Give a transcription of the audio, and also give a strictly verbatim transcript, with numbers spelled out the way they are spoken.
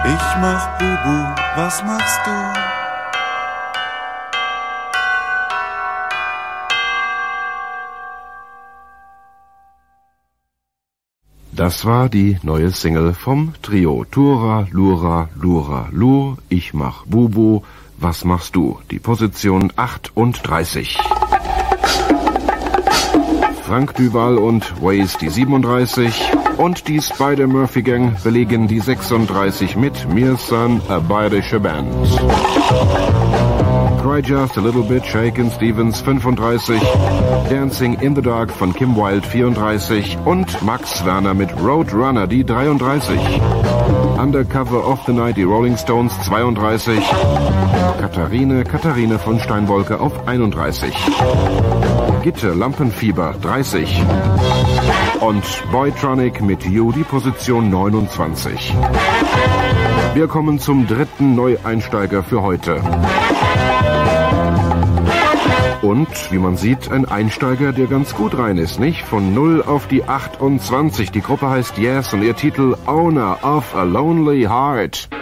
Ich mach Bubu, was machst du? Das war die neue Single vom Trio Tura, Lura, Lura, Lu, Ich mach Bubu, was machst du? Die Position achtunddreißig. Frank Duval und Waze die siebenunddreißig und die Spider-Murphy Gang belegen die sechsunddreißig mit Mir Son, a bayerische Band. Cry Just a Little Bit, Shakin' Stevens fünfunddreißig, Dancing in the Dark von Kim Wilde vierunddreißig und Max Werner mit Roadrunner die dreiunddreißig. Undercover of the Night, die Rolling Stones zweiunddreißig, Katharine, Katharine von Steinwolke auf einunddreißig. Gitte, Lampenfieber dreißig und Boytronic mit You die Position neunundzwanzig. Wir kommen zum dritten Neueinsteiger für heute. Und, wie man sieht, ein Einsteiger, der ganz gut rein ist, nicht? Von null auf die achtundzwanzig. Die Gruppe heißt Yes und ihr Titel Owner of a Lonely Heart.